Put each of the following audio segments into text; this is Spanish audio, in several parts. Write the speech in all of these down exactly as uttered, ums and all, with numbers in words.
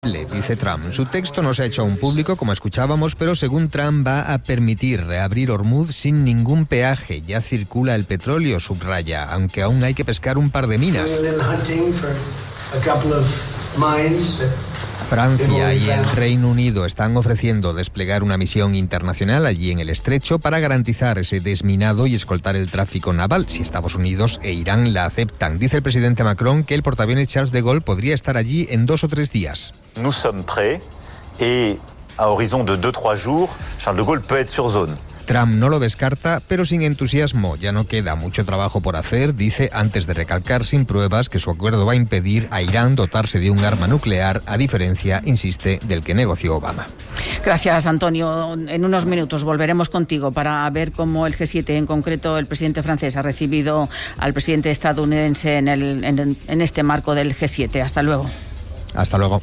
Dice Trump. Su texto no se ha hecho aún público, como escuchábamos, pero según Trump va a permitir reabrir Hormuz sin ningún peaje. Ya circula el petróleo, subraya, aunque aún hay que pescar un par de minas. Francia y el Reino Unido están ofreciendo desplegar una misión internacional allí en el estrecho para garantizar ese desminado y escoltar el tráfico naval, si Estados Unidos e Irán la aceptan. Dice el presidente Macron que el portaaviones Charles de Gaulle podría estar allí en dos o tres días. Nous sommes prêts et à horizon de deux trois jours, Charles de Gaulle peut être sur zone. Trump no lo descarta, pero sin entusiasmo. Ya no queda mucho trabajo por hacer, dice, antes de recalcar sin pruebas que su acuerdo va a impedir a Irán dotarse de un arma nuclear, a diferencia, insiste, del que negoció Obama. Gracias, Antonio. En unos minutos volveremos contigo para ver cómo el G siete, en concreto el presidente francés, ha recibido al presidente estadounidense en, el, en, en este marco del G siete. Hasta luego. Hasta luego.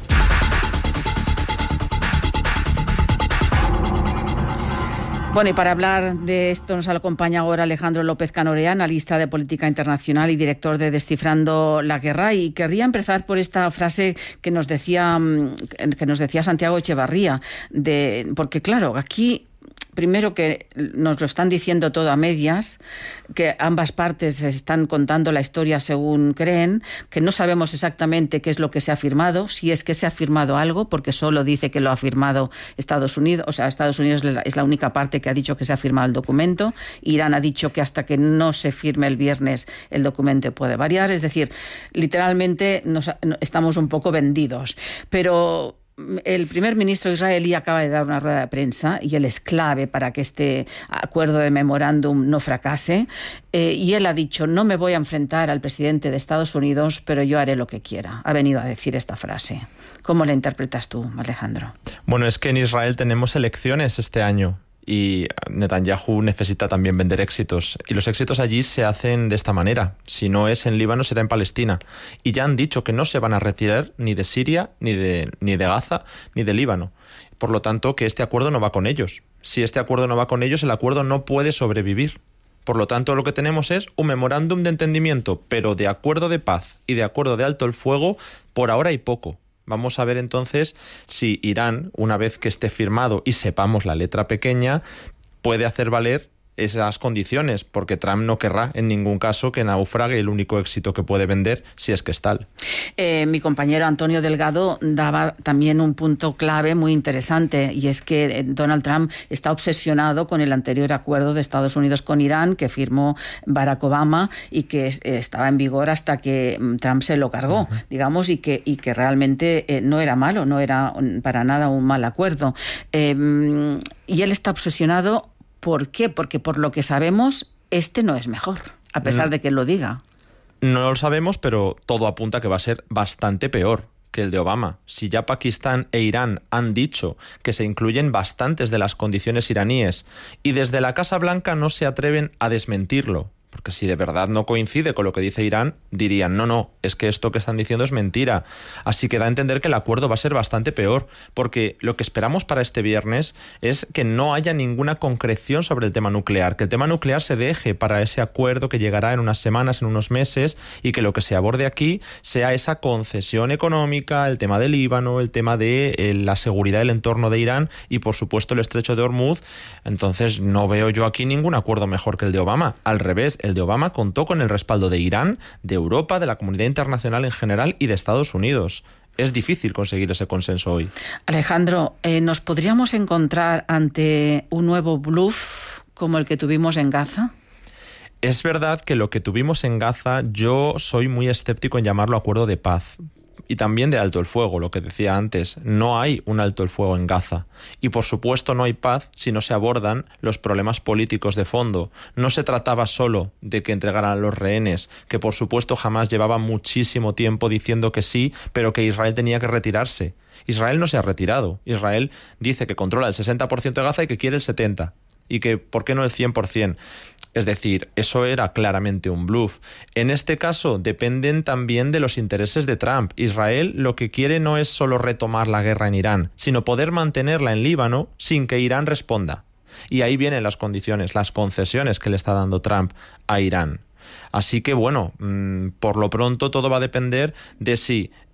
Bueno, y para hablar de esto nos acompaña ahora Alejandro López Canorea, analista de política internacional y director de Descifrando la Guerra. Y querría empezar por esta frase que nos decía, que nos decía Santiago Echevarría, de, porque claro, aquí... Primero, que nos lo están diciendo todo a medias, que ambas partes están contando la historia según creen, que no sabemos exactamente qué es lo que se ha firmado, si es que se ha firmado algo, porque solo dice que lo ha firmado Estados Unidos, o sea, Estados Unidos es la única parte que ha dicho que se ha firmado el documento. Irán ha dicho que hasta que no se firme el viernes el documento puede variar, es decir, literalmente nos, estamos un poco vendidos. Pero el primer ministro israelí acaba de dar una rueda de prensa y él es clave para que este acuerdo de memorándum no fracase, eh, y él ha dicho: no me voy a enfrentar al presidente de Estados Unidos, pero yo haré lo que quiera. Ha venido a decir esta frase. ¿Cómo la interpretas tú, Alejandro? Bueno, es que en Israel tenemos elecciones este año y Netanyahu necesita también vender éxitos. Y los éxitos allí se hacen de esta manera. Si no es en Líbano, será en Palestina. Y ya han dicho que no se van a retirar ni de Siria, ni de, ni de Gaza, ni de Líbano. Por lo tanto, que este acuerdo no va con ellos. Si este acuerdo no va con ellos, el acuerdo no puede sobrevivir. Por lo tanto, lo que tenemos es un memorándum de entendimiento, pero de acuerdo de paz y de acuerdo de alto el fuego, por ahora hay poco. Vamos a ver entonces si Irán, una vez que esté firmado y sepamos la letra pequeña, puede hacer valer esas condiciones, porque Trump no querrá en ningún caso que naufrague el único éxito que puede vender, si es que es tal. Eh, mi compañero Antonio Delgado daba también un punto clave muy interesante, y es que Donald Trump está obsesionado con el anterior acuerdo de Estados Unidos con Irán que firmó Barack Obama y que es, estaba en vigor hasta que Trump se lo cargó, uh-huh. digamos, y que, y que realmente eh, no era malo, no era para nada un mal acuerdo. Eh, y él está obsesionado. ¿Por qué? Porque por lo que sabemos, este no es mejor, a pesar de que él lo diga. No lo sabemos, pero todo apunta a que va a ser bastante peor que el de Obama. Si ya Pakistán e Irán han dicho que se incluyen bastantes de las condiciones iraníes y desde la Casa Blanca no se atreven a desmentirlo, porque si de verdad no coincide con lo que dice Irán, dirían, no, no, es que esto que están diciendo es mentira. Así que da a entender que el acuerdo va a ser bastante peor, porque lo que esperamos para este viernes es que no haya ninguna concreción sobre el tema nuclear, que el tema nuclear se deje para ese acuerdo que llegará en unas semanas, en unos meses, y que lo que se aborde aquí sea esa concesión económica, el tema del Líbano, el tema de eh, la seguridad del entorno de Irán y, por supuesto, el estrecho de Hormuz. Entonces, no veo yo aquí ningún acuerdo mejor que el de Obama. Al revés, el de Obama contó con el respaldo de Irán, de Europa, de la comunidad internacional en general y de Estados Unidos. Es difícil conseguir ese consenso hoy. Alejandro, eh, ¿nos podríamos encontrar ante un nuevo bluff como el que tuvimos en Gaza? Es verdad que lo que tuvimos en Gaza, yo soy muy escéptico en llamarlo acuerdo de paz. Y también de alto el fuego, lo que decía antes. No hay un alto el fuego en Gaza. Y por supuesto no hay paz si no se abordan los problemas políticos de fondo. No se trataba solo de que entregaran a los rehenes, que por supuesto jamás llevaba muchísimo tiempo diciendo que sí, pero que Israel tenía que retirarse. Israel no se ha retirado. Israel dice que controla el sesenta por ciento de Gaza y que quiere el setenta por ciento. Y que, ¿por qué no el cien por ciento? Es decir, eso era claramente un bluff. En este caso, dependen también de los intereses de Trump. Israel lo que quiere no es solo retomar la guerra en Irán, sino poder mantenerla en Líbano sin que Irán responda. Y ahí vienen las condiciones, las concesiones que le está dando Trump a Irán. Así que, bueno, mmm, por lo pronto todo va a depender de si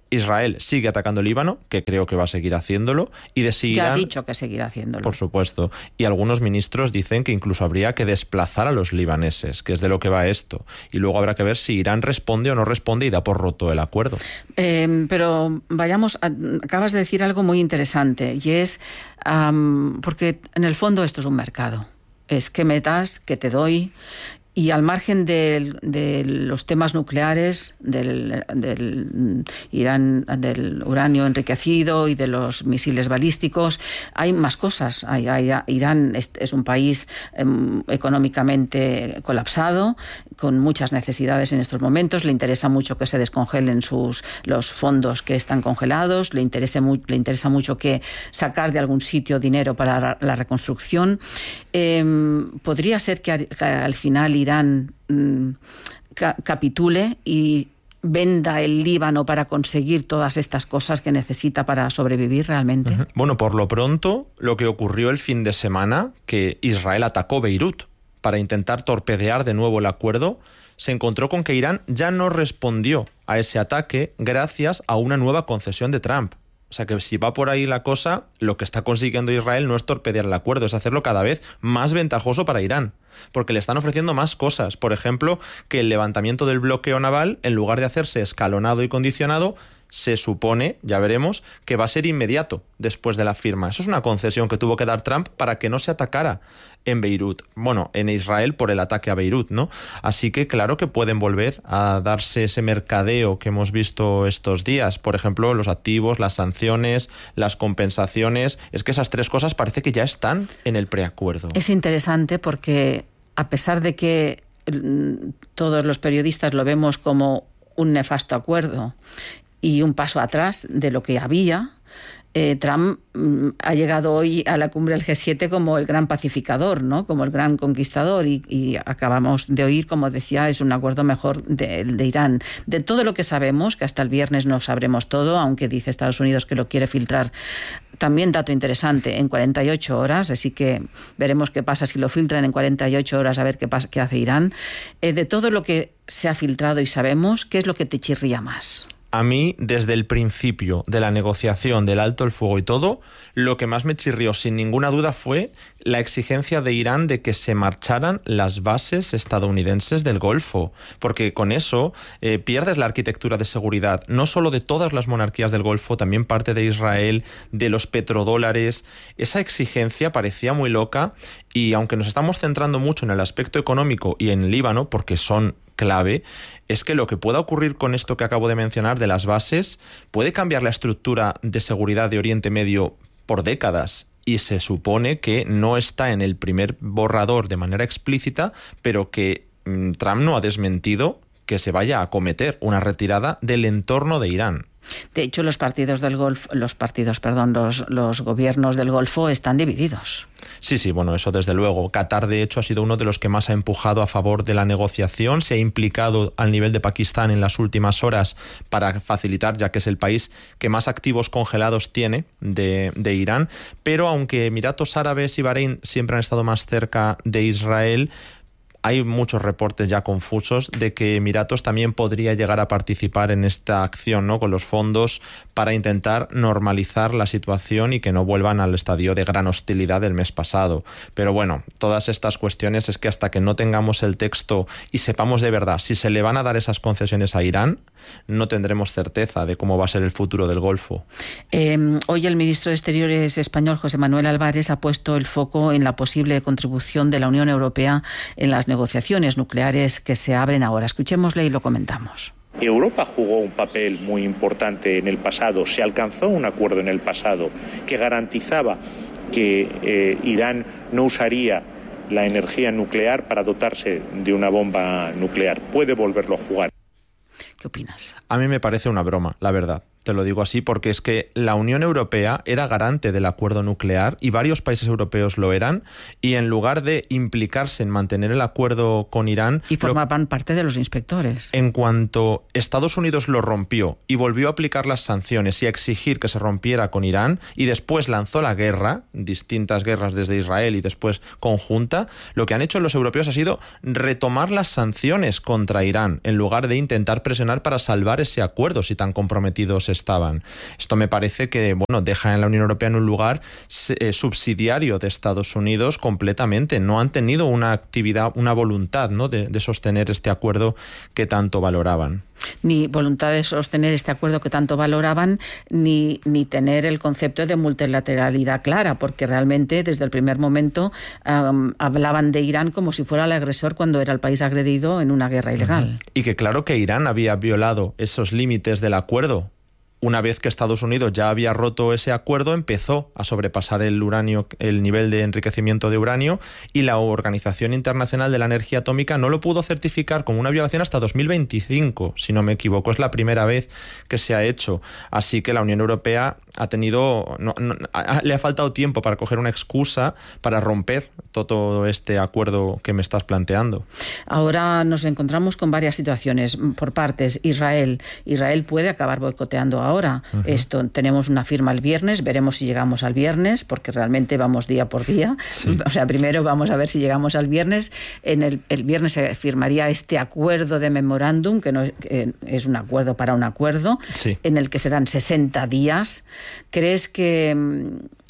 Israel sigue atacando Líbano, que creo que va a seguir haciéndolo, y de si Ya Irán, ha dicho que seguirá haciéndolo. por supuesto, y algunos ministros dicen que incluso habría que desplazar a los libaneses, que es de lo que va esto, y luego habrá que ver si Irán responde o no responde y da por roto el acuerdo. Eh, pero vayamos, a, acabas de decir algo muy interesante, y es, um, porque en el fondo esto es un mercado, es qué me das, qué te doy. Y al margen de, de los temas nucleares, del, del Irán, del uranio enriquecido y de los misiles balísticos, hay más cosas. Hay, hay, Irán es, es un país eh, económicamente colapsado, con muchas necesidades en estos momentos. Le interesa mucho que se descongelen sus, los fondos que están congelados. Le interesa, mu- le interesa mucho que sacar de algún sitio dinero para la, la reconstrucción. Eh, podría ser que, a, que al final Irán mm, ca- capitule y venda el Líbano para conseguir todas estas cosas que necesita para sobrevivir realmente. Uh-huh. Bueno, por lo pronto, lo que ocurrió el fin de semana, que Israel atacó Beirut para intentar torpedear de nuevo el acuerdo, se encontró con que Irán ya no respondió a ese ataque gracias a una nueva concesión de Trump. O sea que si va por ahí la cosa, lo que está consiguiendo Israel no es torpedear el acuerdo, es hacerlo cada vez más ventajoso para Irán, porque le están ofreciendo más cosas. Por ejemplo, que el levantamiento del bloqueo naval, en lugar de hacerse escalonado y condicionado, se supone, ya veremos, que va a ser inmediato después de la firma. Eso es una concesión que tuvo que dar Trump para que no se atacara en Beirut. Bueno, en Israel por el ataque a Beirut, ¿no? Así que claro que pueden volver a darse ese mercadeo que hemos visto estos días. Por ejemplo, los activos, las sanciones, las compensaciones. Es que esas tres cosas parece que ya están en el preacuerdo. Es interesante porque a pesar de que mm, todos los periodistas lo vemos como un nefasto acuerdo y un paso atrás de lo que había, eh, Trump mm, ha llegado hoy a la cumbre del G siete como el gran pacificador, ¿no? Como el gran conquistador, y, y acabamos de oír, como decía, es un acuerdo mejor de, de Irán. De todo lo que sabemos, que hasta el viernes no sabremos todo, aunque dice Estados Unidos que lo quiere filtrar. También dato interesante, en cuarenta y ocho horas, así que veremos qué pasa si lo filtran en cuarenta y ocho horas, a ver qué pasa, qué hace Irán. Eh, de todo lo que se ha filtrado y sabemos, ¿qué es lo que te chirría más? A mí, desde el principio de la negociación del alto el fuego y todo, lo que más me chirrió sin ninguna duda fue la exigencia de Irán de que se marcharan las bases estadounidenses del Golfo, porque con eso eh, pierdes la arquitectura de seguridad, no solo de todas las monarquías del Golfo, también parte de Israel, de los petrodólares. Esa exigencia parecía muy loca, y aunque nos estamos centrando mucho en el aspecto económico y en Líbano, porque son clave, es que lo que pueda ocurrir con esto que acabo de mencionar de las bases puede cambiar la estructura de seguridad de Oriente Medio por décadas, y se supone que no está en el primer borrador de manera explícita, pero que mmm, Trump no ha desmentido que se vaya a acometer una retirada del entorno de Irán. De hecho, los partidos del Golfo, los partidos, perdón, los, los gobiernos del Golfo están divididos. Sí, sí, bueno, eso desde luego. Qatar, de hecho, ha sido uno de los que más ha empujado a favor de la negociación. Se ha implicado al nivel de Pakistán en las últimas horas para facilitar, ya que es el país que más activos congelados tiene de, de Irán. Pero aunque Emiratos Árabes y Bahrein siempre han estado más cerca de Israel, hay muchos reportes ya confusos de que Emiratos también podría llegar a participar en esta acción, ¿no?, con los fondos para intentar normalizar la situación y que no vuelvan al estadio de gran hostilidad del mes pasado. Pero bueno, todas estas cuestiones es que hasta que no tengamos el texto y sepamos de verdad si se le van a dar esas concesiones a Irán, no tendremos certeza de cómo va a ser el futuro del Golfo. Eh, hoy el ministro de Exteriores español, José Manuel Álvarez, ha puesto el foco en la posible contribución de la Unión Europea en las negociaciones nucleares que se abren ahora. Escuchémosle y lo comentamos. Europa jugó un papel muy importante en el pasado. Se alcanzó un acuerdo en el pasado que garantizaba que eh, Irán no usaría la energía nuclear para dotarse de una bomba nuclear. Puede volverlo a jugar. ¿Qué opinas? A mí me parece una broma, la verdad. Te lo digo así porque es que la Unión Europea era garante del acuerdo nuclear y varios países europeos lo eran, y en lugar de implicarse en mantener el acuerdo con Irán... Y formaban lo, parte de los inspectores. En cuanto Estados Unidos lo rompió y volvió a aplicar las sanciones y a exigir que se rompiera con Irán, y después lanzó la guerra, distintas guerras desde Israel y después conjunta, lo que han hecho los europeos ha sido retomar las sanciones contra Irán en lugar de intentar presionar para salvar ese acuerdo si tan comprometidos estaban. Esto me parece que, bueno, deja en la Unión Europea en un lugar eh, subsidiario de Estados Unidos completamente. No han tenido una actividad, una voluntad, ¿no?, de, de sostener este acuerdo que tanto valoraban. Ni voluntad de sostener este acuerdo que tanto valoraban, ni, ni tener el concepto de multilateralidad clara, porque realmente desde el primer momento um, hablaban de Irán como si fuera el agresor cuando era el país agredido en una guerra ilegal. Uh-huh. Y que claro que Irán había violado esos límites del acuerdo. Una vez que Estados Unidos ya había roto ese acuerdo, empezó a sobrepasar el uranio, el nivel de enriquecimiento de uranio, y la Organización Internacional de la Energía Atómica no lo pudo certificar como una violación hasta dos mil veinticinco, si no me equivoco. Es la primera vez que se ha hecho. Así que la Unión Europea ha tenido, no, no, a, le ha faltado tiempo para coger una excusa para romper todo este acuerdo que me estás planteando. Ahora nos encontramos con varias situaciones por partes. Israel, Israel puede acabar boicoteando ahora. Uh-huh. Esto, tenemos una firma el viernes, veremos si llegamos al viernes, porque realmente vamos día por día. Sí. O sea, primero vamos a ver si llegamos al viernes. En el, el viernes se firmaría este acuerdo de memorándum, que, no, que es un acuerdo para un acuerdo, sí, en el que se dan sesenta días. ¿Crees que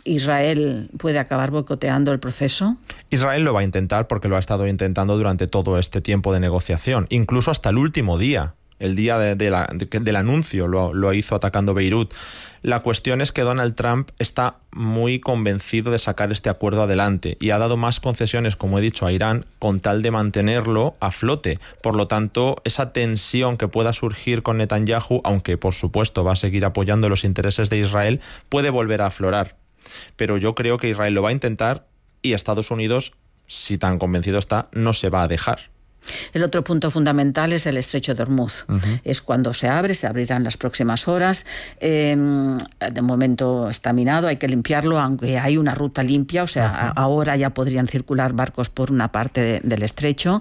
Israel puede acabar boicoteando el proceso? Israel lo va a intentar, porque lo ha estado intentando durante todo este tiempo de negociación, incluso hasta el último día. El día de, de la, de, del anuncio lo, lo hizo atacando Beirut. La cuestión es que Donald Trump está muy convencido de sacar este acuerdo adelante y ha dado más concesiones, como he dicho, a Irán con tal de mantenerlo a flote. Por lo tanto, esa tensión que pueda surgir con Netanyahu, aunque por supuesto va a seguir apoyando los intereses de Israel, puede volver a aflorar. Pero yo creo que Israel lo va a intentar y Estados Unidos, si tan convencido está, no se va a dejar. El otro punto fundamental es el estrecho de Hormuz. Uh-huh. Es cuando se abre, se abrirán las próximas horas. Eh, de momento está minado, hay que limpiarlo, aunque hay una ruta limpia, o sea, uh-huh, ahora ya podrían circular barcos por una parte de, del estrecho.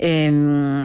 Eh,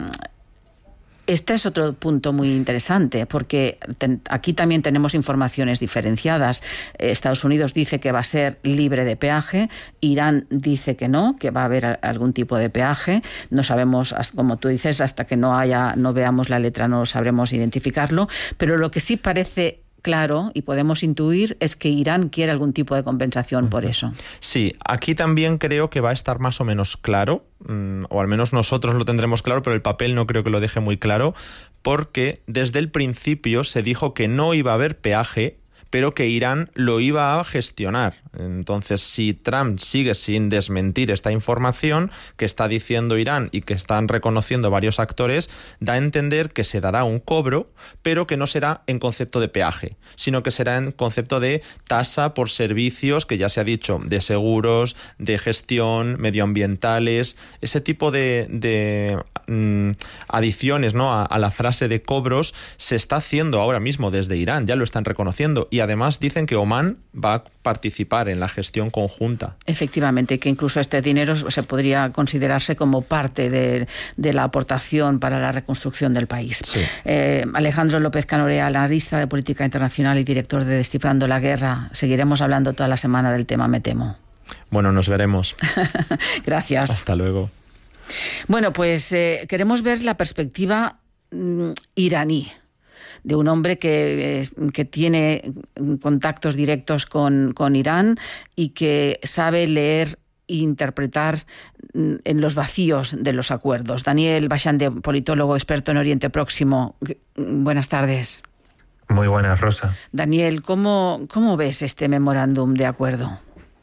Este es otro punto muy interesante, porque ten, aquí también tenemos informaciones diferenciadas. Eh, Estados Unidos dice que va a ser libre de peaje, Irán dice que no, que va a haber a, algún tipo de peaje. No sabemos, como tú dices, hasta que no haya, no veamos la letra no sabremos identificarlo, pero lo que sí parece claro y podemos intuir es que Irán quiere algún tipo de compensación por eso. Sí, aquí también creo que va a estar más o menos claro, o al menos nosotros lo tendremos claro, pero el papel no creo que lo deje muy claro, porque desde el principio se dijo que no iba a haber peaje, pero que Irán lo iba a gestionar. Entonces, si Trump sigue sin desmentir esta información que está diciendo Irán y que están reconociendo varios actores, da a entender que se dará un cobro, pero que no será en concepto de peaje, sino que será en concepto de tasa por servicios, que ya se ha dicho, de seguros, de gestión, medioambientales, ese tipo de, de mm, adiciones, ¿no?, a, a la frase de cobros se está haciendo ahora mismo desde Irán, ya lo están reconociendo, y además dicen que Omán va a participar en la gestión conjunta. Efectivamente, que incluso este dinero se podría considerarse como parte de, de la aportación para la reconstrucción del país. Sí. Eh, Alejandro López Canorea, analista de política internacional y director de Descifrando la Guerra. Seguiremos hablando toda la semana del tema, me temo. Bueno, nos veremos. Gracias. Hasta luego. Bueno, pues eh, queremos ver la perspectiva mm, iraní, de un hombre que, que tiene contactos directos con, con Irán y que sabe leer e interpretar en los vacíos de los acuerdos. Daniel Bachande, politólogo experto en Oriente Próximo. Buenas tardes. Muy buenas, Rosa. Daniel, ¿cómo, cómo ves este memorándum de acuerdo?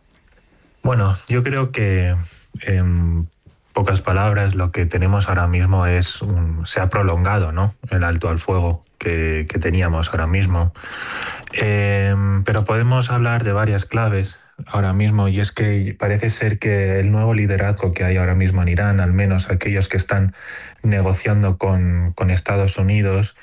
Bueno, yo creo que en pocas palabras lo que tenemos ahora mismo es un, se ha prolongado, ¿no?, el alto al fuego que, que teníamos ahora mismo. Eh, pero podemos hablar de varias claves ahora mismo, y es que parece ser que el nuevo liderazgo que hay ahora mismo en Irán, al menos aquellos que están negociando con, con Estados Unidos,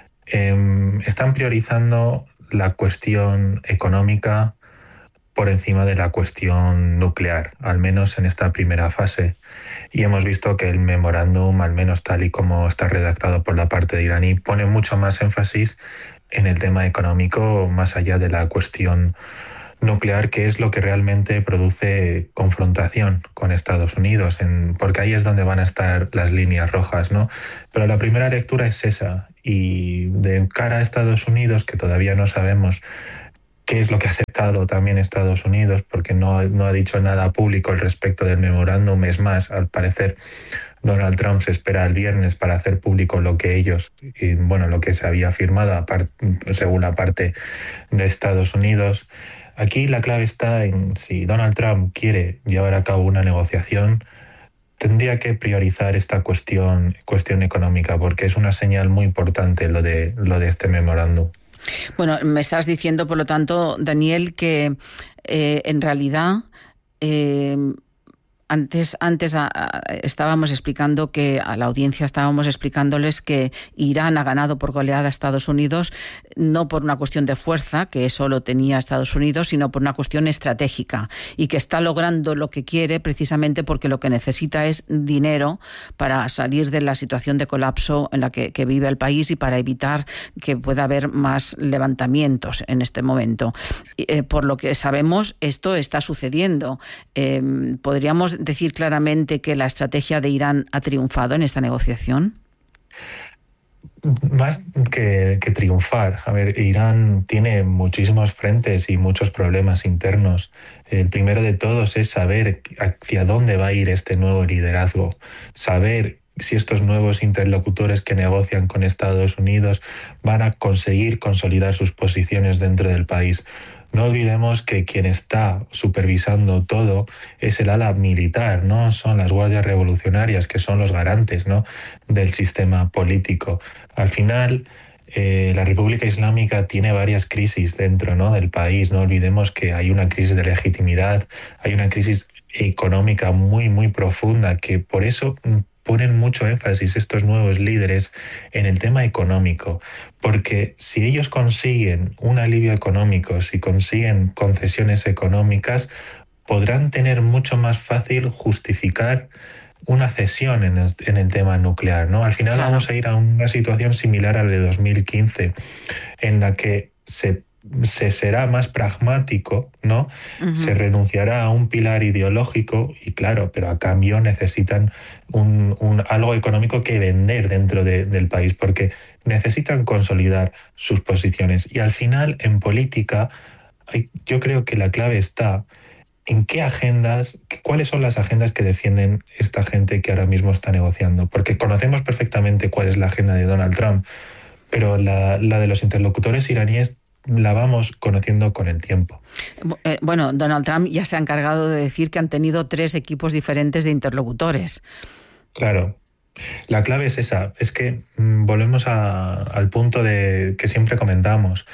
eh, están priorizando la cuestión económica por encima de la cuestión nuclear, al menos en esta primera fase. Y hemos visto que el memorándum, al menos tal y como está redactado por la parte de iraní, pone mucho más énfasis en el tema económico, más allá de la cuestión nuclear, que es lo que realmente produce confrontación con Estados Unidos, en, porque ahí es donde van a estar las líneas rojas, ¿no? Pero la primera lectura es esa, y de cara a Estados Unidos, que todavía no sabemos qué es lo que ha aceptado también Estados Unidos, porque no, no ha dicho nada público al respecto del memorándum. Es más, al parecer Donald Trump se espera el viernes para hacer público lo que ellos, y bueno, lo que se había firmado según la parte de Estados Unidos. Aquí la clave está en si Donald Trump quiere llevar a cabo una negociación, tendría que priorizar esta cuestión, cuestión económica, porque es una señal muy importante lo de, lo de este memorándum. Bueno, me estás diciendo, por lo tanto, Daniel, que eh, en realidad eh, Antes, antes a, a, estábamos explicando que a la audiencia estábamos explicándoles que Irán ha ganado por goleada a Estados Unidos, no por una cuestión de fuerza, que eso lo tenía Estados Unidos, sino por una cuestión estratégica, y que está logrando lo que quiere precisamente porque lo que necesita es dinero para salir de la situación de colapso en la que, que vive el país y para evitar que pueda haber más levantamientos en este momento. Eh, por lo que sabemos, esto está sucediendo. Eh, podríamos decir claramente que la estrategia de Irán ha triunfado en esta negociación? Más que, que triunfar. A ver, Irán tiene muchísimos frentes y muchos problemas internos. El primero de todos es saber hacia dónde va a ir este nuevo liderazgo, saber si estos nuevos interlocutores que negocian con Estados Unidos van a conseguir consolidar sus posiciones dentro del país. No olvidemos que quien está supervisando todo es el ala militar, ¿no? Son las guardias revolucionarias, que son los garantes, ¿no?, del sistema político. Al final, eh, la República Islámica tiene varias crisis dentro, ¿no?, del país. No olvidemos que hay una crisis de legitimidad, hay una crisis económica muy, muy profunda, que por eso ponen mucho énfasis estos nuevos líderes en el tema económico, porque si ellos consiguen un alivio económico, si consiguen concesiones económicas, podrán tener mucho más fácil justificar una cesión en el, en el tema nuclear, ¿no? Al final claro. Vamos a ir a una situación similar a la de dos mil quince, en la que se se será más pragmático, ¿no? Uh-huh. Se renunciará a un pilar ideológico y claro, pero a cambio necesitan un, un algo económico que vender dentro de, del país, porque necesitan consolidar sus posiciones. Y al final, en política, hay, yo creo que la clave está en qué agendas, cuáles son las agendas que defienden esta gente que ahora mismo está negociando, porque conocemos perfectamente cuál es la agenda de Donald Trump, pero la, la de los interlocutores iraníes la vamos conociendo con el tiempo. Bueno, Donald Trump ya se ha encargado de decir que han tenido tres equipos diferentes de interlocutores. Claro. La clave es esa, es que mmm, volvemos a, al punto de que siempre comentamos.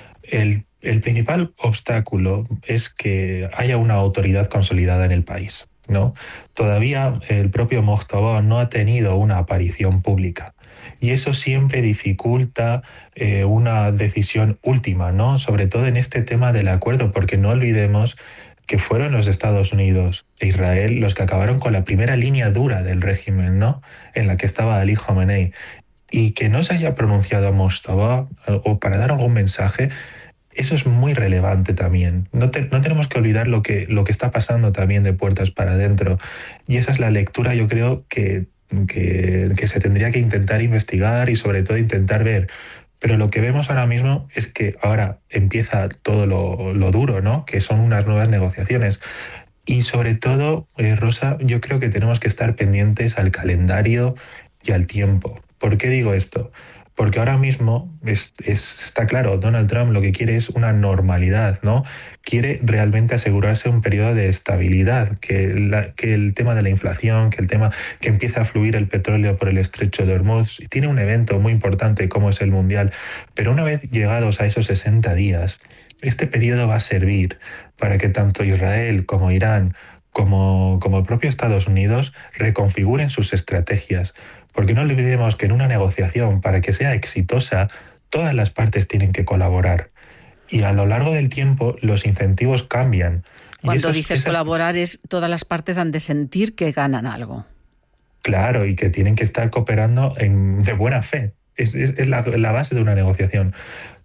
El, el principal obstáculo es que haya una autoridad consolidada en el país, ¿no? Todavía el propio Mojtaba no ha tenido una aparición pública. Y eso siempre dificulta eh, una decisión última, ¿no? Sobre todo en este tema del acuerdo, porque no olvidemos que fueron los Estados Unidos e Israel los que acabaron con la primera línea dura del régimen, ¿no?, en la que estaba Ali Khamenei. Y que no se haya pronunciado a Mojtaba o para dar algún mensaje, eso es muy relevante también. No, te, no tenemos que olvidar lo que, lo que está pasando también de puertas para adentro. Y esa es la lectura, yo creo, que Que, que se tendría que intentar investigar y sobre todo intentar ver. Pero lo que vemos ahora mismo es que ahora empieza todo lo, lo duro, ¿no?, que son unas nuevas negociaciones. Y sobre todo, eh, Rosa, yo creo que tenemos que estar pendientes al calendario y al tiempo. ¿Por qué digo esto? Porque ahora mismo es, es, está claro, Donald Trump lo que quiere es una normalidad, ¿no? Quiere realmente asegurarse un periodo de estabilidad, que, la, que el tema de la inflación, que el tema que empiece a fluir el petróleo por el estrecho de Hormuz. Tiene un evento muy importante como es el Mundial, pero una vez llegados a esos sesenta días, este periodo va a servir para que tanto Israel como Irán, como, como el propio Estados Unidos, reconfiguren sus estrategias. Porque no olvidemos que en una negociación, para que sea exitosa, todas las partes tienen que colaborar. Y a lo largo del tiempo los incentivos cambian. Cuando dices esas... colaborar es todas las partes han de sentir que ganan algo. Claro, y que tienen que estar cooperando en, de buena fe. Es, es, es la, la base de una negociación.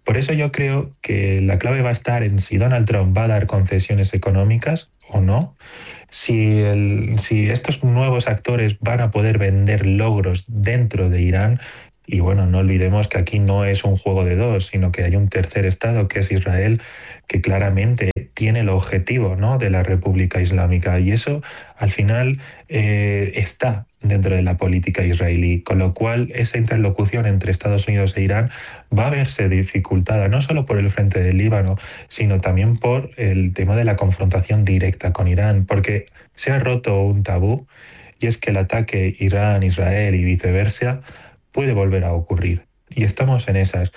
Por eso yo creo que la clave va a estar en si Donald Trump va a dar concesiones económicas o no, si, el, si estos nuevos actores van a poder vender logros dentro de Irán. Y bueno, no olvidemos que aquí no es un juego de dos, sino que hay un tercer estado, que es Israel, que claramente tiene el objetivo, ¿no?, de la República Islámica. Y eso, al final, eh, está dentro de la política israelí. Con lo cual, esa interlocución entre Estados Unidos e Irán va a verse dificultada, no solo por el frente del Líbano, sino también por el tema de la confrontación directa con Irán, porque se ha roto un tabú, y es que el ataque Irán-Israel y viceversa puede volver a ocurrir. Y estamos en esas.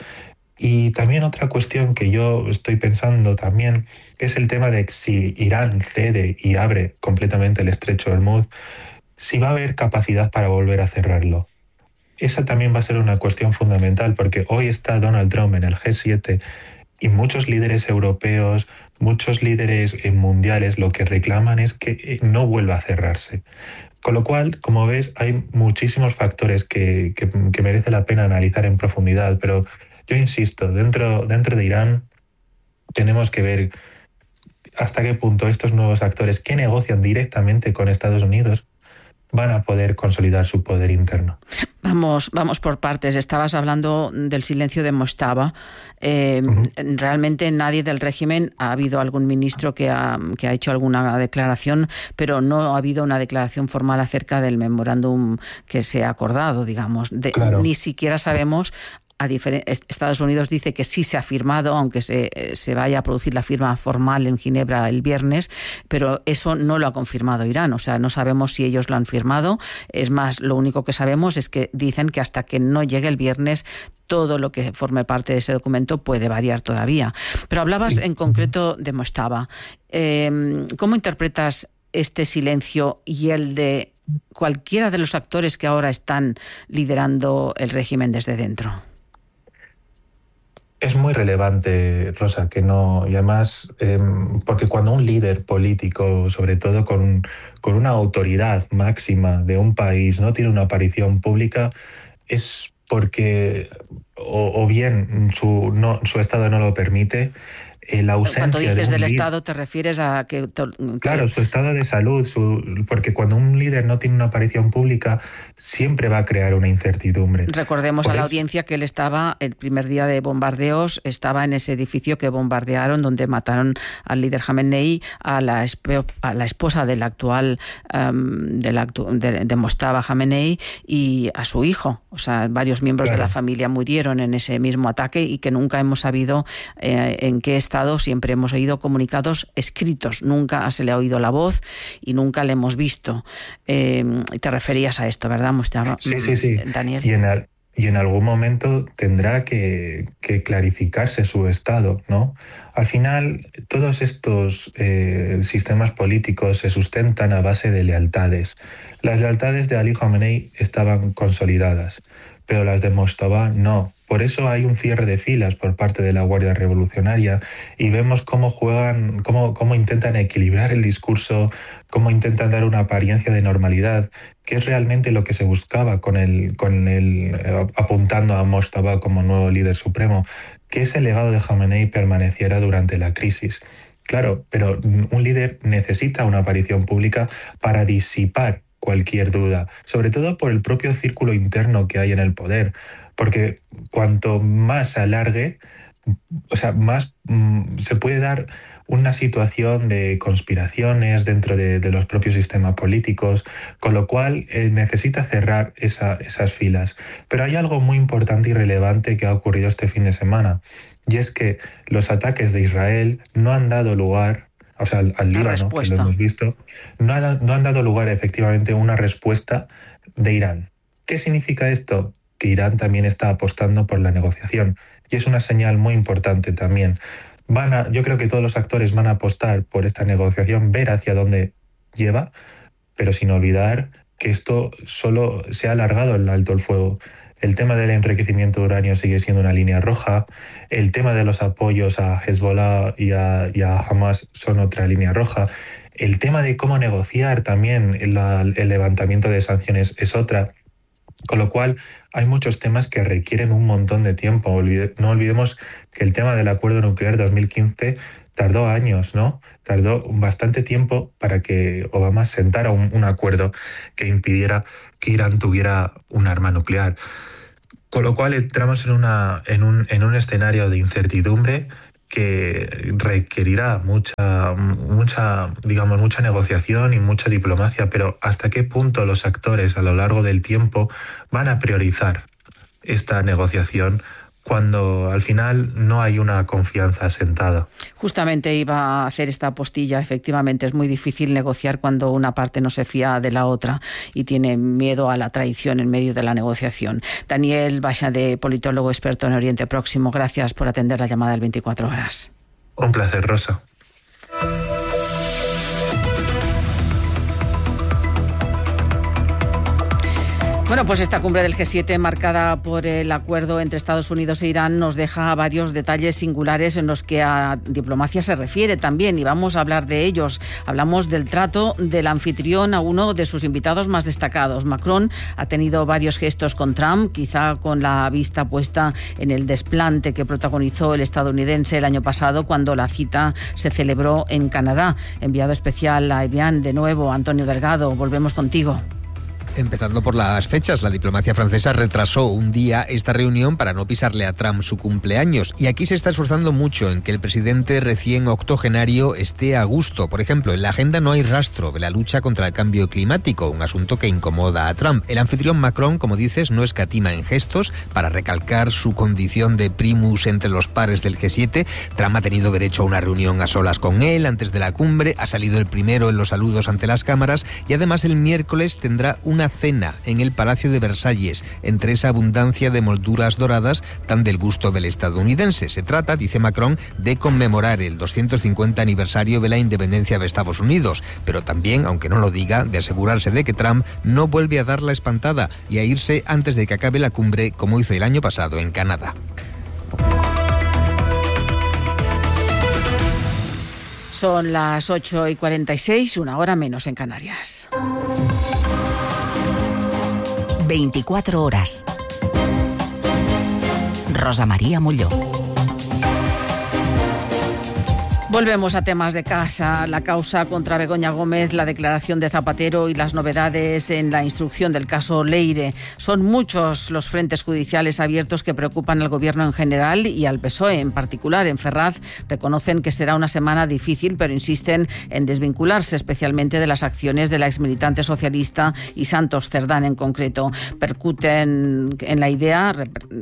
Y también otra cuestión que yo estoy pensando también es el tema de si Irán cede y abre completamente el estrecho de Hormuz, si va a haber capacidad para volver a cerrarlo. Esa también va a ser una cuestión fundamental, porque hoy está Donald Trump en el G siete y muchos líderes europeos, muchos líderes mundiales lo que reclaman es que no vuelva a cerrarse. Con lo cual, como ves, hay muchísimos factores que, que, que merece la pena analizar en profundidad, pero yo insisto, dentro, dentro de Irán tenemos que ver hasta qué punto estos nuevos actores que negocian directamente con Estados Unidos van a poder consolidar su poder interno. Vamos, vamos por partes. Estabas hablando del silencio de Mojtaba. Eh, uh-huh. Realmente nadie del régimen, ha habido algún ministro que ha, que ha hecho alguna declaración, pero no ha habido una declaración formal acerca del memorándum que se ha acordado, digamos. De, claro. Ni siquiera sabemos. A difer- Estados Unidos dice que sí se ha firmado, aunque se, se vaya a producir la firma formal en Ginebra el viernes, pero eso no lo ha confirmado Irán. O sea, no sabemos si ellos lo han firmado. Es más, lo único que sabemos es que dicen que hasta que no llegue el viernes todo lo que forme parte de ese documento puede variar todavía. Pero hablabas en concreto de Mojtaba. Eh, ¿Cómo interpretas este silencio y el de cualquiera de los actores que ahora están liderando el régimen desde dentro? Es muy relevante, Rosa, que no, y además, eh, porque cuando un líder político, sobre todo con, con una autoridad máxima de un país, no tiene una aparición pública, es porque o, o bien su, no, su estado no lo permite. Eh, la ausencia cuando dices de del líder, Estado, ¿te refieres a que...? que... Claro, su estado de salud, su, porque cuando un líder no tiene una aparición pública, siempre va a crear una incertidumbre. Recordemos Por a la eso... audiencia que él estaba, el primer día de bombardeos, estaba en ese edificio que bombardearon, donde mataron al líder Jamenei, a la, esp- a la esposa del actual, um, del actu- de, de Mojtaba Jamenei, y a su hijo. O sea, varios miembros claro. de la familia murieron en ese mismo ataque y que nunca hemos sabido eh, en qué estado. Siempre hemos oído comunicados escritos, nunca se le ha oído la voz y nunca le hemos visto. Eh, te referías a esto, ¿verdad, Mojtaba? Sí, sí, sí. Daniel. Y en, al, y en algún momento tendrá que, que clarificarse su estado, ¿no? Al final, todos estos eh, sistemas políticos se sustentan a base de lealtades. Las lealtades de Ali Khamenei estaban consolidadas, pero las de Mojtaba no. Por eso hay un cierre de filas por parte de la Guardia Revolucionaria y vemos cómo juegan, cómo, cómo intentan equilibrar el discurso, cómo intentan dar una apariencia de normalidad, que es realmente lo que se buscaba con el, con el eh, apuntando a Mojtaba como nuevo líder supremo, que ese legado de Khamenei permaneciera durante la crisis. Claro, pero un líder necesita una aparición pública para disipar cualquier duda, sobre todo por el propio círculo interno que hay en el poder. Porque cuanto más se alargue, o sea, más mmm, se puede dar una situación de conspiraciones dentro de, de los propios sistemas políticos, con lo cual eh, necesita cerrar esa, esas filas. Pero hay algo muy importante y relevante que ha ocurrido este fin de semana, y es que los ataques de Israel no han dado lugar, o sea, al, al Líbano, que lo hemos visto, no, ha, no han dado lugar efectivamente a una respuesta de Irán. ¿Qué significa esto? Que Irán también está apostando por la negociación y es una señal muy importante también. Van a, yo creo que todos los actores van a apostar por esta negociación, ver hacia dónde lleva, pero sin olvidar que esto solo se ha alargado el alto el fuego. El tema del enriquecimiento de uranio sigue siendo una línea roja, el tema de los apoyos a Hezbollah y a, y a Hamas son otra línea roja, el tema de cómo negociar también el, el levantamiento de sanciones es otra. Con lo cual, hay muchos temas que requieren un montón de tiempo. Olvide, no olvidemos que el tema del acuerdo nuclear dos mil quince tardó años, ¿no? Tardó bastante tiempo para que Obama sentara un, un acuerdo que impidiera que Irán tuviera un arma nuclear. Con lo cual, entramos en, una, en, un, en un escenario de incertidumbre que requerirá mucha, mucha, digamos, mucha negociación y mucha diplomacia, pero ¿hasta qué punto los actores a lo largo del tiempo van a priorizar esta negociación cuando al final no hay una confianza asentada? Justamente iba a hacer esta postilla. Efectivamente, es muy difícil negociar cuando una parte no se fía de la otra y tiene miedo a la traición en medio de la negociación. Daniel Baixade, politólogo experto en Oriente Próximo, gracias por atender la llamada del veinticuatro horas. Un placer, Rosa. Bueno, pues esta cumbre del G siete, marcada por el acuerdo entre Estados Unidos e Irán, nos deja varios detalles singulares en los que a diplomacia se refiere también, y vamos a hablar de ellos. Hablamos del trato del anfitrión a uno de sus invitados más destacados. Macron ha tenido varios gestos con Trump, quizá con la vista puesta en el desplante que protagonizó el estadounidense el año pasado cuando la cita se celebró en Canadá. Enviado especial a Evian, de nuevo, Antonio Delgado, volvemos contigo. Empezando por las fechas, la diplomacia francesa retrasó un día esta reunión para no pisarle a Trump su cumpleaños, y aquí se está esforzando mucho en que el presidente recién octogenario esté a gusto. Por ejemplo, en la agenda no hay rastro de la lucha contra el cambio climático, un asunto que incomoda a Trump. El anfitrión Macron, como dices, no escatima en gestos para recalcar su condición de primus entre los pares del G siete. Trump ha tenido derecho a una reunión a solas con él antes de la cumbre, ha salido el primero en los saludos ante las cámaras, y además el miércoles tendrá una cena en el Palacio de Versalles, entre esa abundancia de molduras doradas tan del gusto del estadounidense. Se trata, dice Macron, de conmemorar el doscientos cincuenta aniversario de la independencia de Estados Unidos, pero también, aunque no lo diga, de asegurarse de que Trump no vuelve a dar la espantada y a irse antes de que acabe la cumbre, como hizo el año pasado en Canadá. Son las ocho y cuarenta y seis, una hora menos en Canarias. veinticuatro horas. Rosa María Molló. Volvemos a temas de casa, la causa contra Begoña Gómez, la declaración de Zapatero y las novedades en la instrucción del caso Leire. Son muchos los frentes judiciales abiertos que preocupan al Gobierno en general y al P S O E en particular. En Ferraz reconocen que será una semana difícil, pero insisten en desvincularse especialmente de las acciones de la exmilitante socialista y Santos Cerdán en concreto. Percuten en la idea,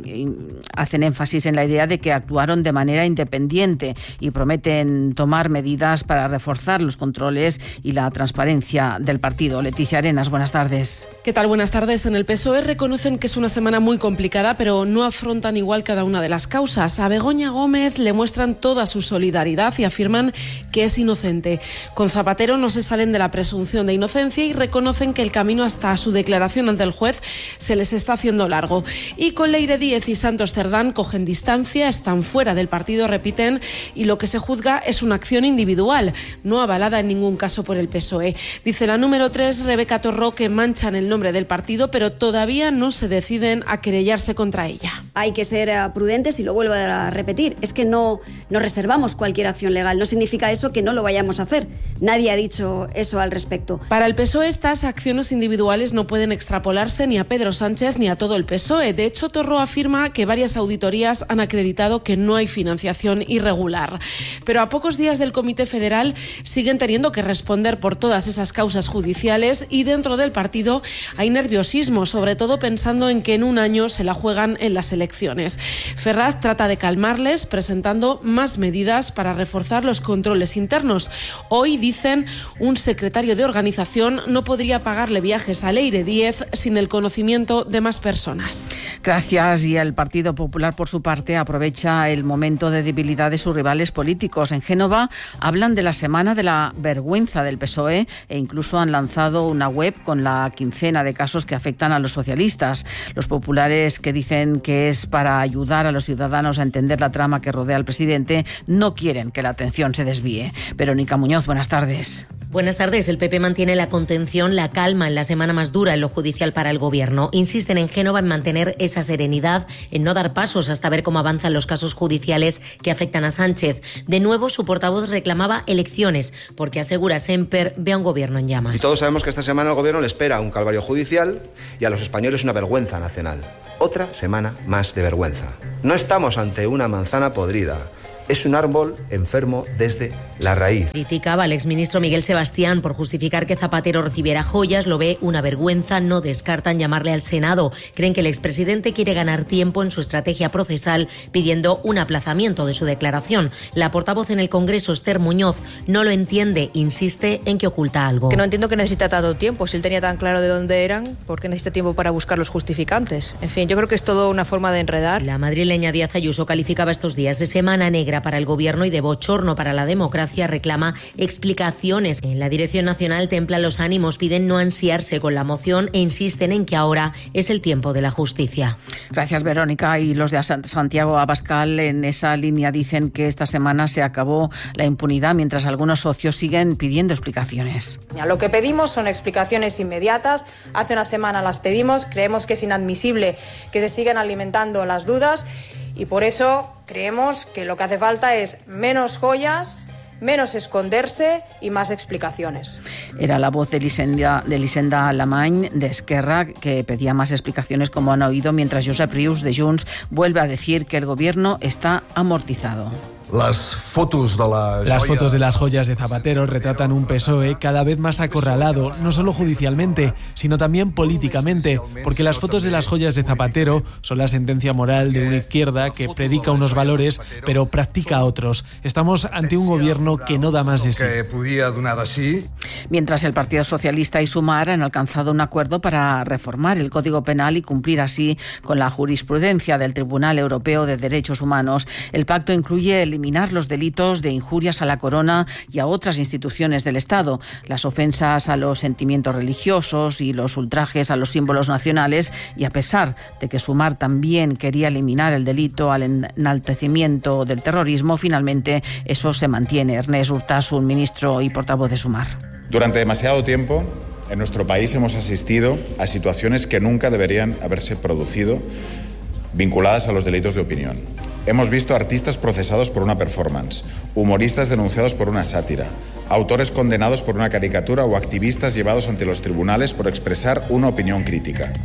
hacen énfasis en la idea de que actuaron de manera independiente y prometen tomar medidas para reforzar los controles y la transparencia del partido. Leticia Arenas, buenas tardes. ¿Qué tal? Buenas tardes. En el P S O E reconocen que es una semana muy complicada, pero no afrontan igual cada una de las causas. A Begoña Gómez le muestran toda su solidaridad y afirman que es inocente. Con Zapatero no se salen de la presunción de inocencia y reconocen que el camino hasta su declaración ante el juez se les está haciendo largo. Y con Leire Díez y Santos Cerdán cogen distancia, están fuera del partido, repiten, y lo que se juzga es una acción individual, no avalada en ningún caso por el P S O E. Dice la número tres, Rebeca Torró, que manchan el nombre del partido, pero todavía no se deciden a querellarse contra ella. Hay que ser prudentes y lo vuelvo a repetir. Es que no, no reservamos cualquier acción legal. No significa eso que no lo vayamos a hacer. Nadie ha dicho eso al respecto. Para el P S O E, estas acciones individuales no pueden extrapolarse ni a Pedro Sánchez ni a todo el P S O E. De hecho, Torró afirma que varias auditorías han acreditado que no hay financiación irregular. Pero a pocos días del Comité Federal siguen teniendo que responder por todas esas causas judiciales y dentro del partido hay nerviosismo, sobre todo pensando en que en un año se la juegan en las elecciones. Ferraz trata de calmarles presentando más medidas para reforzar los controles internos. Hoy, dicen, un secretario de organización no podría pagarle viajes a Leire Díez sin el conocimiento de más personas. Gracias. Y el Partido Popular, por su parte, aprovecha el momento de debilidad de sus rivales políticos. En Génova hablan de la semana de la vergüenza del P S O E e incluso han lanzado una web con la quincena de casos que afectan a los socialistas. Los populares, que dicen que es para ayudar a los ciudadanos a entender la trama que rodea al presidente, no quieren que la atención se desvíe. Verónica Muñoz, buenas tardes. Buenas tardes. El P P mantiene la contención, la calma en la semana más dura en lo judicial para el Gobierno. Insisten en Génova en mantener esa serenidad, en no dar pasos hasta ver cómo avanzan los casos judiciales que afectan a Sánchez. De nuevo, su portavoz reclamaba elecciones, porque asegura Semper ve a un Gobierno en llamas. Y todos sabemos que esta semana al Gobierno le espera un calvario judicial y a los españoles una vergüenza nacional. Otra semana más de vergüenza. No estamos ante una manzana podrida. Es un árbol enfermo desde la raíz. Criticaba al exministro Miguel Sebastián por justificar que Zapatero recibiera joyas, lo ve una vergüenza, no descartan llamarle al Senado. Creen que el expresidente quiere ganar tiempo en su estrategia procesal pidiendo un aplazamiento de su declaración. La portavoz en el Congreso, Esther Muñoz, no lo entiende, insiste en que oculta algo. Que no entiendo que necesita tanto tiempo, si él tenía tan claro de dónde eran, ¿por qué necesita tiempo para buscar los justificantes? En fin, yo creo que es todo una forma de enredar. La madrileña Díaz Ayuso calificaba estos días de semana negra para el Gobierno y de bochorno para la democracia, reclama explicaciones. En la Dirección Nacional templan los ánimos, piden no ansiarse con la moción e insisten en que ahora es el tiempo de la justicia. Gracias, Verónica. Y los de Santiago Abascal en esa línea dicen que esta semana se acabó la impunidad, mientras algunos socios siguen pidiendo explicaciones. Lo que pedimos son explicaciones inmediatas. Hace una semana las pedimos. Creemos que es inadmisible que se sigan alimentando las dudas y por eso creemos que lo que hace falta es menos joyas, menos esconderse y más explicaciones. Era la voz de Elisenda, de Elisenda Alamany, de Esquerra, que pedía más explicaciones, como han oído, mientras Josep Rius, de Junts, vuelve a decir que el Gobierno está amortizado. Las fotos de la Las fotos de las joyas de Zapatero retratan un P S O E cada vez más acorralado, no solo judicialmente, sino también políticamente, porque las fotos de las joyas de Zapatero son la sentencia moral de una izquierda que predica unos valores, pero practica otros. Estamos ante un gobierno que no da más de sí. Mientras el Partido Socialista y Sumar han alcanzado un acuerdo para reformar el Código Penal y cumplir así con la jurisprudencia del Tribunal Europeo de Derechos Humanos. El pacto incluye eliminar los delitos de injurias a la corona y a otras instituciones del Estado, las ofensas a los sentimientos religiosos y los ultrajes a los símbolos nacionales, y a pesar de que Sumar también quería eliminar el delito al enaltecimiento del terrorismo, finalmente eso se mantiene. Ernest Urtasun, ministro y portavoz de Sumar. Durante demasiado tiempo en nuestro país hemos asistido a situaciones que nunca deberían haberse producido vinculadas a los delitos de opinión. Hemos visto artistas procesados por una performance, humoristas denunciados por una sátira, autores condenados por una caricatura o activistas llevados ante los tribunales por expresar una opinión crítica.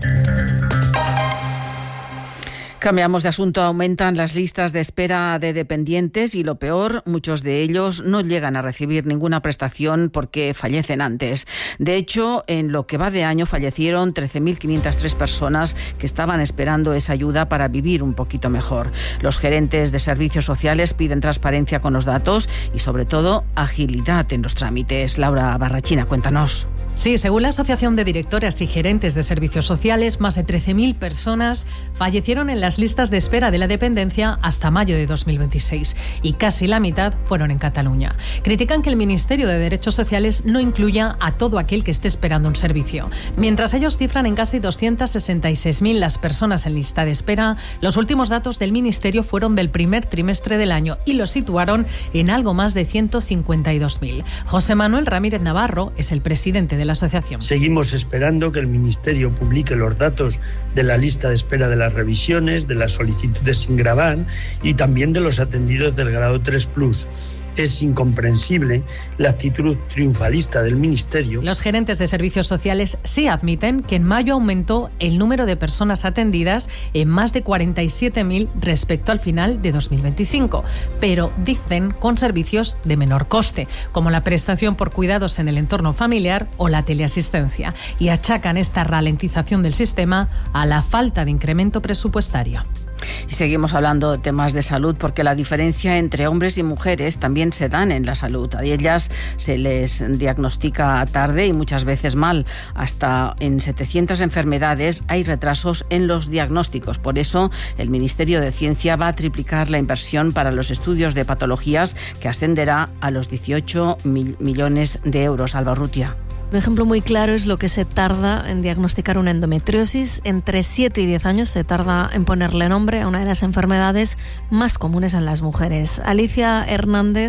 Cambiamos de asunto. Aumentan las listas de espera de dependientes y, lo peor, muchos de ellos no llegan a recibir ninguna prestación porque fallecen antes. De hecho, en lo que va de año fallecieron trece mil quinientas tres personas que estaban esperando esa ayuda para vivir un poquito mejor. Los gerentes de servicios sociales piden transparencia con los datos y, sobre todo, agilidad en los trámites. Laura Barrachina, cuéntanos. Sí, según la Asociación de Directoras y Gerentes de Servicios Sociales, más de trece mil personas fallecieron en las listas de espera de la dependencia hasta mayo de dos mil veintiséis y casi la mitad fueron en Cataluña. Critican que el Ministerio de Derechos Sociales no incluya a todo aquel que esté esperando un servicio. Mientras ellos cifran en casi doscientas sesenta y seis mil las personas en lista de espera, los últimos datos del Ministerio fueron del primer trimestre del año y los situaron en algo más de ciento cincuenta y dos mil. José Manuel Ramírez Navarro es el presidente de la asociación. Seguimos esperando que el Ministerio publique los datos de la lista de espera de las revisiones, de las solicitudes sin gravar y también de los atendidos del grado tres plus. Es incomprensible la actitud triunfalista del Ministerio. Los gerentes de servicios sociales sí admiten que en mayo aumentó el número de personas atendidas en más de cuarenta y siete mil respecto al final de dos mil veinticinco, pero dicen con servicios de menor coste, como la prestación por cuidados en el entorno familiar o la teleasistencia, y achacan esta ralentización del sistema a la falta de incremento presupuestario. Y seguimos hablando de temas de salud, porque la diferencia entre hombres y mujeres también se dan en la salud. A ellas se les diagnostica tarde y muchas veces mal. Hasta en setecientas enfermedades hay retrasos en los diagnósticos. Por eso, el Ministerio de Ciencia va a triplicar la inversión para los estudios de patologías, que ascenderá a los dieciocho mil millones de euros. Alba Urrutia. Un ejemplo muy claro es lo que se tarda en diagnosticar una endometriosis. Entre siete y diez años se tarda en ponerle nombre a una de las enfermedades más comunes en las mujeres. Alicia Hernández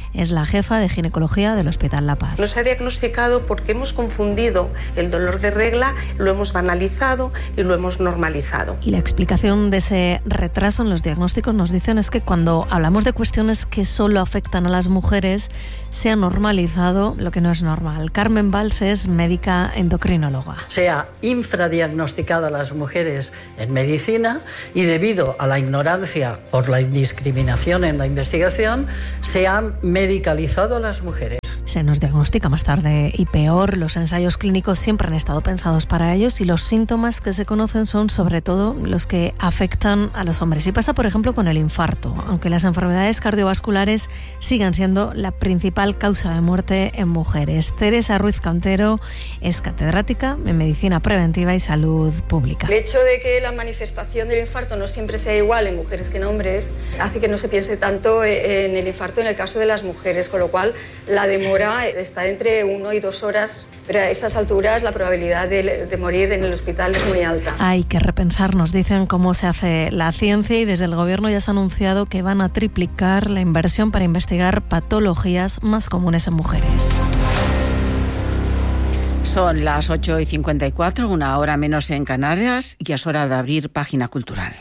es la jefa de ginecología del Hospital La Paz. No se ha diagnosticado porque hemos confundido el dolor de regla, lo hemos banalizado y lo hemos normalizado. Y la explicación de ese retraso en los diagnósticos, nos dicen, es que cuando hablamos de cuestiones que solo afectan a las mujeres, se ha normalizado lo que no es normal. Carmen Valls es médica endocrinóloga. Se ha infradiagnosticado a las mujeres en medicina y debido a la ignorancia por la indiscriminación en la investigación, se han medicalizado a las mujeres. Se nos diagnostica más tarde y peor. Los ensayos clínicos siempre han estado pensados para ellos y los síntomas que se conocen son sobre todo los que afectan a los hombres. Y pasa, por ejemplo, con el infarto, aunque las enfermedades cardiovasculares sigan siendo la principal causa de muerte en mujeres. Teresa Ruiz Cantero es catedrática en Medicina Preventiva y Salud Pública. El hecho de que la manifestación del infarto no siempre sea igual en mujeres que en hombres hace que no se piense tanto en el infarto en el caso de las mujeres, con lo cual la demora está entre uno y dos horas, pero a esas alturas la probabilidad de, de morir en el hospital es muy alta. Hay que repensar, nos dicen, cómo se hace la ciencia y desde el Gobierno ya se ha anunciado que van a triplicar la inversión para investigar patologías más comunes en mujeres. Son las ocho y cincuenta y cuatro, una hora menos en Canarias, y es hora de abrir página cultural.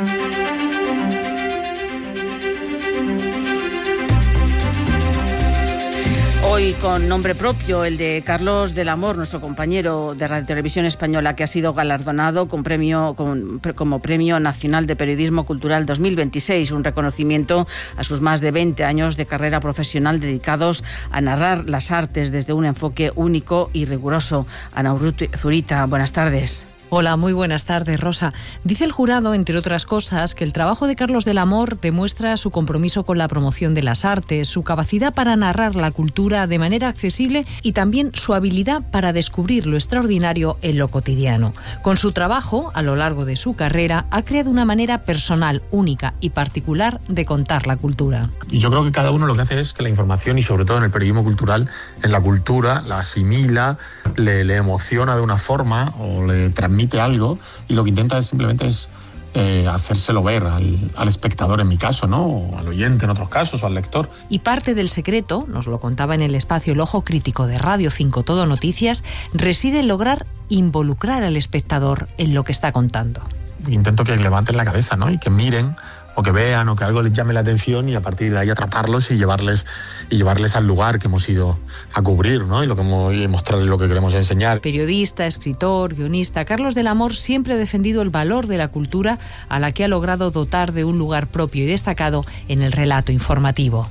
Hoy con nombre propio, el de Carlos del Amor, nuestro compañero de Radio Televisión Española, que ha sido galardonado con premio, con, como Premio Nacional de Periodismo Cultural dos mil veintiséis, un reconocimiento a sus más de veinte años de carrera profesional dedicados a narrar las artes desde un enfoque único y riguroso. Ana Zurita, buenas tardes. Hola, muy buenas tardes, Rosa. Dice el jurado, entre otras cosas, que el trabajo de Carlos del Amor demuestra su compromiso con la promoción de las artes, su capacidad para narrar la cultura de manera accesible y también su habilidad para descubrir lo extraordinario en lo cotidiano. Con su trabajo, a lo largo de su carrera, ha creado una manera personal, única y particular de contar la cultura. Y yo creo que cada uno lo que hace es que la información, y sobre todo en el periodismo cultural, en la cultura, la asimila, le, le emociona de una forma o le transmite algo, y lo que intenta es simplemente es eh, hacérselo ver al, al espectador, en mi caso, ¿no? O al oyente en otros casos, o al lector. Y parte del secreto, nos lo contaba en el espacio El Ojo Crítico de Radio cinco Todo Noticias, reside en lograr involucrar al espectador en lo que está contando. Intento que levanten la cabeza, ¿no? Y que miren, o que vean, o que algo les llame la atención, y a partir de ahí atraparlos y llevarles y llevarles al lugar que hemos ido a cubrir, ¿no? Y lo que hemos, y mostrarles lo que queremos enseñar. Periodista, escritor, guionista, Carlos del Amor siempre ha defendido el valor de la cultura, a la que ha logrado dotar de un lugar propio y destacado en el relato informativo.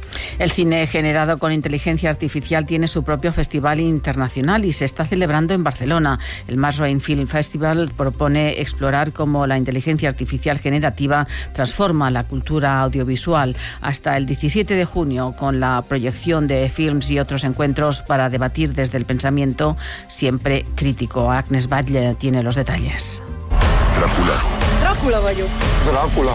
El cine generado con inteligencia artificial tiene su propio festival internacional y se está celebrando en Barcelona. El Masrain Film Festival propone explorar cómo la inteligencia artificial generativa transforma la cultura audiovisual. Hasta el diecisiete de junio, con la proyección de films y otros encuentros para debatir desde el pensamiento siempre crítico. Agnes Batlle tiene los detalles. Drácula. Drácula, Bayou. Drácula.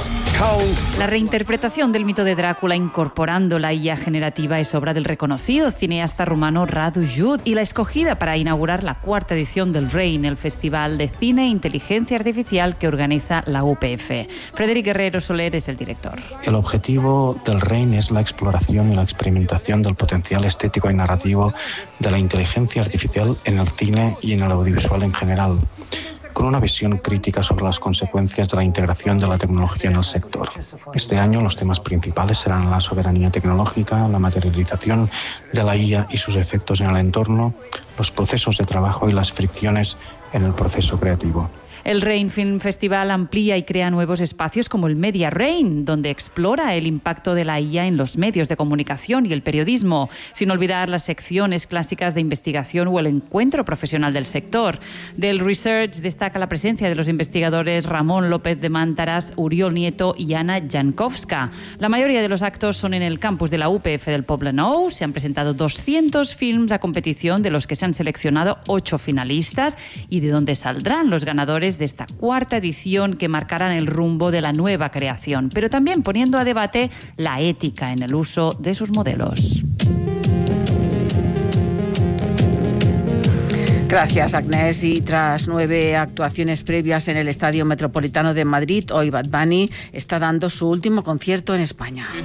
La reinterpretación del mito de Drácula incorporando la I A generativa es obra del reconocido cineasta rumano Radu Jude y la escogida para inaugurar la cuarta edición del Rain, el Festival de Cine e Inteligencia Artificial que organiza la U P F. Frederic Guerrero Soler es el director. El objetivo del Rain es la exploración y la experimentación del potencial estético y narrativo de la inteligencia artificial en el cine y en el audiovisual en general, con una visión crítica sobre las consecuencias de la integración de la tecnología en el sector. Este año los temas principales serán la soberanía tecnológica, la materialización de la I A y sus efectos en el entorno, los procesos de trabajo y las fricciones en el proceso creativo. El Rain Film Festival amplía y crea nuevos espacios como el Media Rain, donde explora el impacto de la I A en los medios de comunicación y el periodismo, sin olvidar las secciones clásicas de investigación o el encuentro profesional del sector. Del Research destaca la presencia de los investigadores Ramón López de Mántaras, Uriol Nieto y Ana Jankowska. La mayoría de los actos son en el campus de la U P F del Poblenou. Se han presentado doscientos films a competición, de los que se han seleccionado ocho finalistas y de donde saldrán los ganadores de esta cuarta edición que marcarán el rumbo de la nueva creación, pero también poniendo a debate la ética en el uso de sus modelos. Gracias, Agnès. Y tras nueve actuaciones previas en el Estadio Metropolitano de Madrid, hoy Bad Bunny está dando su último concierto en España.